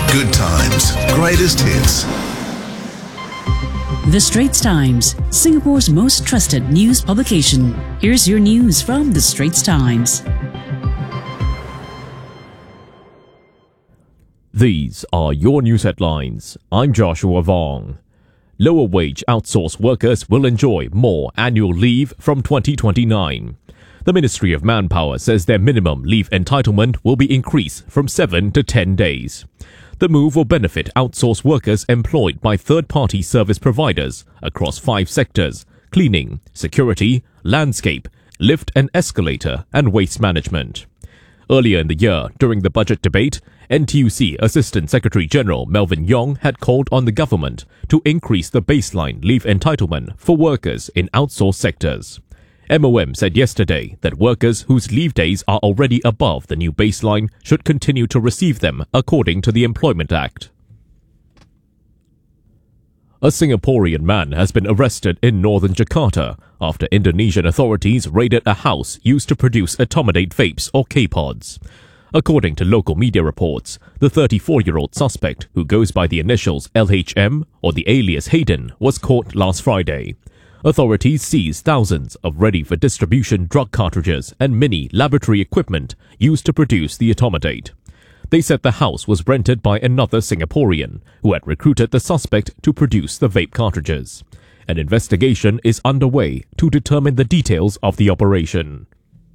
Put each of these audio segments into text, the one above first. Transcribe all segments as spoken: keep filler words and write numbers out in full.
Good times, greatest hits. The Straits Times, Singapore's most trusted news publication. Here's your news from The Straits Times. These are your news headlines. I'm Joshua Vong. Lower wage outsourced workers will enjoy more annual leave from twenty twenty-nine. The Ministry of Manpower says their minimum leave entitlement will be increased from seven to ten days. The move will benefit outsourced workers employed by third-party service providers across five sectors: cleaning, security, landscape, lift and escalator, and waste management. Earlier in the year, during the budget debate, N T U C Assistant Secretary-General Melvin Yong had called on the government to increase the baseline leave entitlement for workers in outsourced sectors. M O M said yesterday that workers whose leave days are already above the new baseline should continue to receive them according to the Employment Act. A Singaporean man has been arrested in northern Jakarta after Indonesian authorities raided a house used to produce Etomidate vapes or K-pods. According to local media reports, the thirty-four-year-old suspect, who goes by the initials L H M or the alias Hayden, was caught last Friday. Authorities seized thousands of ready-for-distribution drug cartridges and mini laboratory equipment used to produce the Etomidate. They said the house was rented by another Singaporean who had recruited the suspect to produce the vape cartridges. An investigation is underway to determine the details of the operation.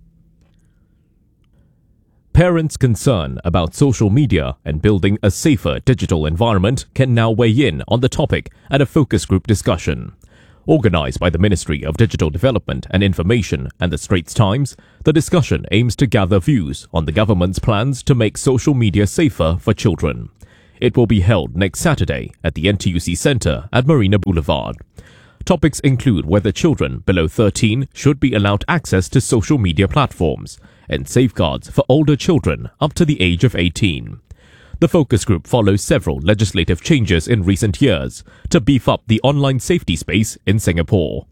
Parents concerned about social media and building a safer digital environment can now weigh in on the topic at a focus group discussion. Organised by the Ministry of Digital Development and Information and the Straits Times, the discussion aims to gather views on the government's plans to make social media safer for children. It will be held next Saturday at the N T U C Centre at Marina Boulevard. Topics include whether children below thirteen should be allowed access to social media platforms and safeguards for older children up to the age of eighteen. The focus group follows several legislative changes in recent years to beef up the online safety space in Singapore.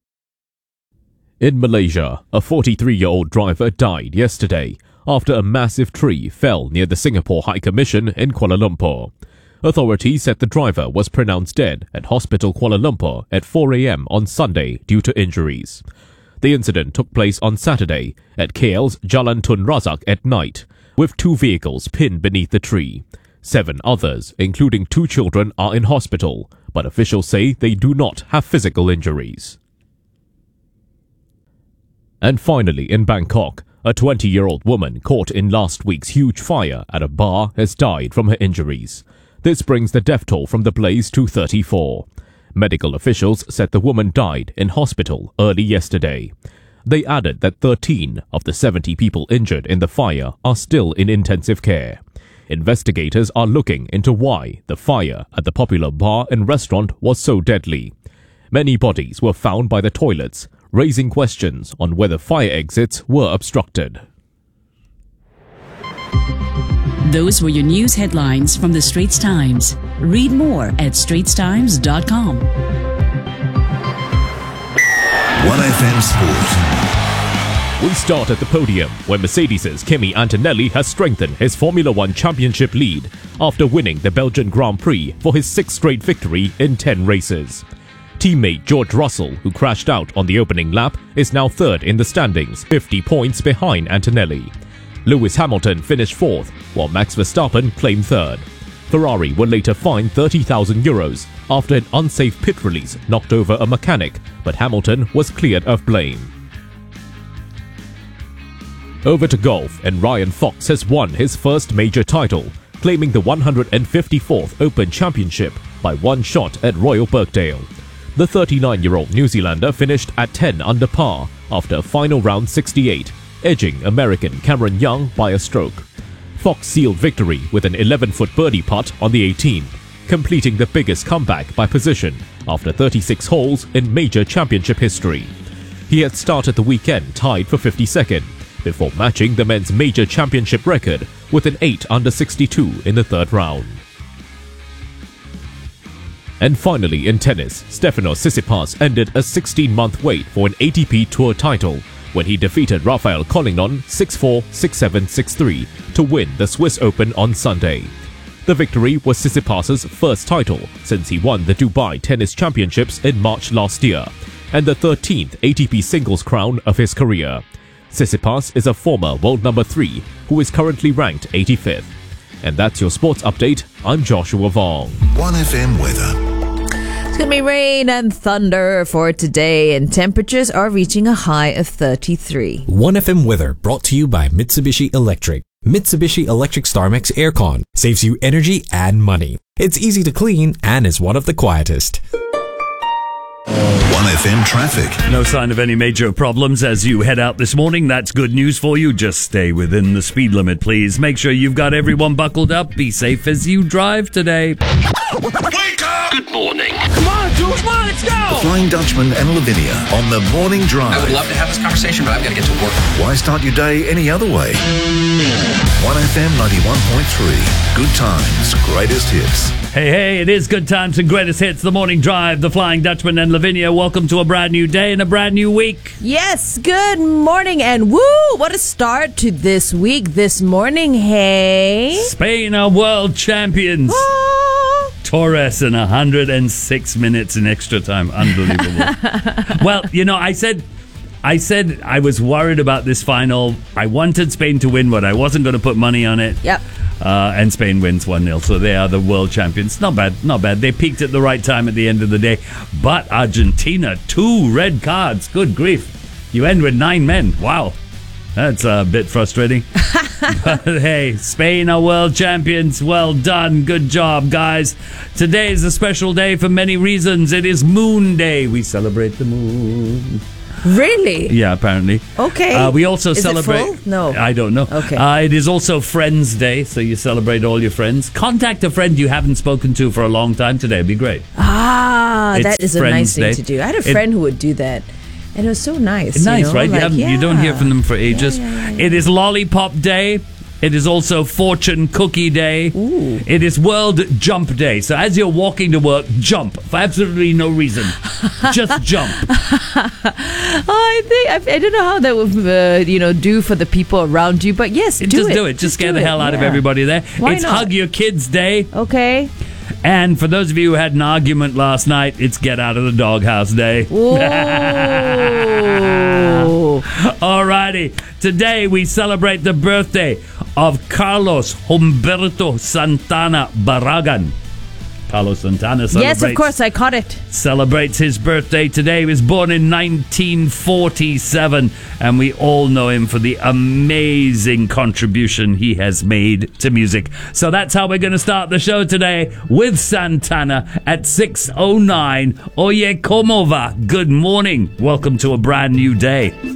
In Malaysia, a forty-three-year-old driver died yesterday after a massive tree fell near the Singapore High Commission in Kuala Lumpur. Authorities said the driver was pronounced dead at Hospital Kuala Lumpur at four a m on Sunday due to injuries. The incident took place on Saturday at K L's Jalan Tun Razak at night, with two vehicles pinned beneath the tree. Seven others, including two children, are in hospital, but officials say they do not have physical injuries. And finally, in Bangkok, a twenty-year-old woman caught in last week's huge fire at a bar has died from her injuries. This brings the death toll from the blaze to thirty-four. Medical officials said the woman died in hospital early yesterday. They added that thirteen of the seventy people injured in the fire are still in intensive care. Investigators are looking into why the fire at the popular bar and restaurant was so deadly. Many bodies were found by the toilets, raising questions on whether fire exits were obstructed. Those were your news headlines from The Straits Times. Read more at straits times dot com. one F M Sport. We start at the podium, where Mercedes' Kimi Antonelli has strengthened his Formula One championship lead after winning the Belgian Grand Prix for his sixth straight victory in ten races. Teammate George Russell, who crashed out on the opening lap, is now third in the standings, fifty points behind Antonelli. Lewis Hamilton finished fourth, while Max Verstappen claimed third. Ferrari were later fined thirty thousand euros after an unsafe pit release knocked over a mechanic, but Hamilton was cleared of blame. Over to golf, and Ryan Fox has won his first major title, claiming the one hundred fifty-fourth Open Championship by one shot at Royal Birkdale. The thirty-nine-year-old New Zealander finished at ten under par after a final round sixty-eight, edging American Cameron Young by a stroke. Fox sealed victory with an eleven-foot birdie putt on the eighteenth, completing the biggest comeback by position after thirty-six holes in major championship history. He had started the weekend tied for fifty-second, before matching the men's major championship record with an eight under sixty-two in the third round. And finally, in tennis, Stefanos Tsitsipas ended a sixteen-month wait for an A T P Tour title when he defeated Rafael Collignon six four, six seven, six three to win the Swiss Open on Sunday. The victory was Tsitsipas's first title since he won the Dubai Tennis Championships in March last year, and the thirteenth A T P singles crown of his career. Tsitsipas is a former world number three who is currently ranked eighty-fifth. And that's your sports update. I'm Joshua Vong. one F M weather. It's going to be rain and thunder for today, and temperatures are reaching a high of thirty-three. one F M weather brought to you by Mitsubishi Electric. Mitsubishi Electric StarMax Aircon saves you energy and money. It's easy to clean and is one of the quietest. one F M traffic. No sign of any major problems as you head out this morning. That's good news for you. Just stay within the speed limit, please. Make sure you've got everyone buckled up. Be safe as you drive today. Wake up! Good morning. Come on, Jules, come on, let's go! The Flying Dutchman and Lavinia on the Morning Drive. I would love to have this conversation, but I've got to get to work. Why start your day any other way? one F M ninety-one point three. Good times, greatest hits. Hey, hey, it is Good Times and Greatest Hits, The Morning Drive, The Flying Dutchman and Lavinia. Welcome to a brand new day and a brand new week. Yes, good morning, and woo, what a start to this week this morning, hey? Spain are world champions. Oh. Torres in one hundred six minutes in extra time. Unbelievable. Well, you know, I said... I said I was worried about this final. I wanted Spain to win, but I wasn't going to put money on it. Yep. Uh, and Spain wins one nil, so they are the world champions. Not bad, not bad. They peaked at the right time at the end of the day. But Argentina, two red cards. Good grief. You end with nine men. Wow. That's a bit frustrating. But hey, Spain are world champions. Well done. Good job, guys. Today is a special day for many reasons. It is Moon Day. We celebrate the moon. Really? Yeah, apparently. Okay. Uh, we also Is it celebrate... full? No. I don't know. Okay. Uh, it is also Friends Day, so you celebrate all your friends. Contact a friend you haven't spoken to for a long time today. It'd be great. Ah, It's that is a Friends nice thing Day. to do. I had a It- friend who would do that, and it was so nice. Nice, you know? right? Like, you, haven't, you don't hear yeah. from them for ages. Yeah, yeah, yeah, It is Lollipop Day. It is also Fortune Cookie Day. Ooh. It is World Jump Day. So as you're walking to work, jump for absolutely no reason. Just jump. Oh, I think I, I don't know how that would uh, you know do for the people around you, but yes, do Just it. do it. Just scare do the it. hell out of Yeah. everybody there. Why it's not? Hug Your Kids Day. Okay. And for those of you who had an argument last night, it's Get Out of the Doghouse Day. Whoa. Alrighty. Today we celebrate the birthday of Carlos Humberto Santana Barragan. Carlos Santana celebrates, Yes, of course, I caught it. celebrates his birthday today. He was born in nineteen forty-seven, and we all know him for the amazing contribution he has made to music. So that's how we're going to start the show today, with Santana at six oh nine. Oye, como va? Good morning. Welcome to a brand new day.